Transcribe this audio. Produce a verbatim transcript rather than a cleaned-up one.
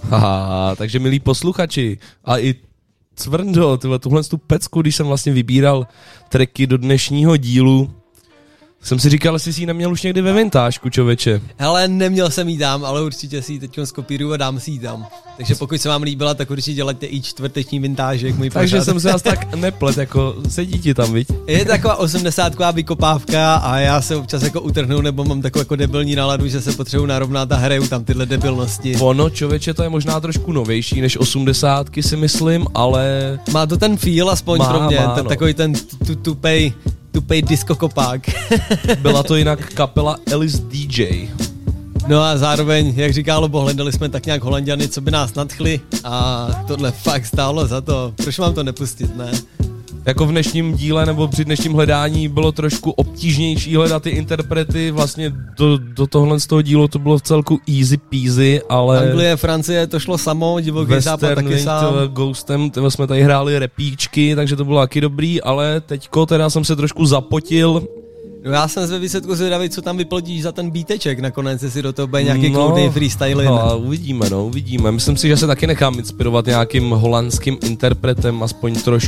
Haha, takže milí posluchači a i Cvrndo, tyhle, tuhle tu pecku, když jsem vlastně vybíral tracky do dnešního dílu, jsem si říkal, jestli jsi ji neměl už někdy ve vintážku, čověče. Hele, neměl jsem jí tam, ale určitě si ji teď skopíruju a dám si ji tam. Takže pokud se vám líbila, tak určitě laďte i čtvrteční vintážek, můj Takže pořád. jsem se asi tak neplet, jako sedí ti tam, viď? Je taková osmdesátková vykopávka a já se občas jako utrhnu, nebo mám takovou jako debilní náladu, že se potřebuji narovnat a hraju tam tyhle debilnosti. Ono, čověče, to je možná trošku novější než osmdesátky, si myslím, ale... Má to ten feel aspoň má, pro mě, má, ten, no. Takový ten tu, tupej, tupej diskokopák. Byla to jinak kapela Alice D J. No a zároveň, jak říká Lobo, hledali jsme tak nějak Holanďany, co by nás nadchli a tohle fakt stálo za to. Proč mám to nepustit, ne? Jako v dnešním díle nebo při dnešním hledání bylo trošku obtížnější hledat ty interprety, vlastně do, do tohle z toho dílu to bylo v celku easy peasy, ale... Anglie, Francie, to šlo samo, divoký západ taky sám. Ghostem, tyhle jsme tady hráli repíčky, takže to bylo taky dobrý, ale teďko teda jsem se trošku zapotil. No já jsem ve výsledku zvědavý, co tam vyplodíš za ten beateček, nakonec si do toho bude nějaký no, cloudej freestyle. No, uvidíme, no, uvidíme. Myslím si, že se taky nechám inspirovat nějakým holandským interpretem, aspoň trošku.